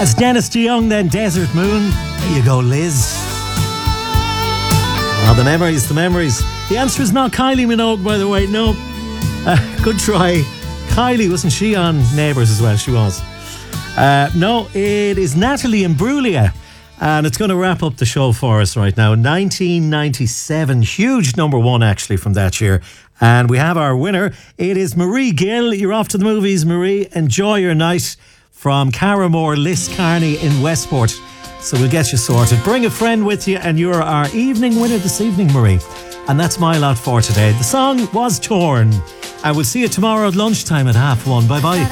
That's Dennis DeYoung, then Desert Moon. There you go, Liz. Oh, the memories, the memories. The answer is not Kylie Minogue, by the way. No. Good try. Kylie, wasn't she on Neighbours as well? She was. No, it is Natalie Imbruglia. And it's going to wrap up the show for us right now. 1997, huge number one actually from that year. And we have our winner. It is Marie Gill. You're off to the movies, Marie. Enjoy your night from Carramore Liscarney in Westport. So we'll get you sorted. Bring a friend with you and you're our evening winner this evening, Marie. And that's my lot for today. The song was Torn. And we'll see you tomorrow at lunchtime at 1:30. Bye-bye.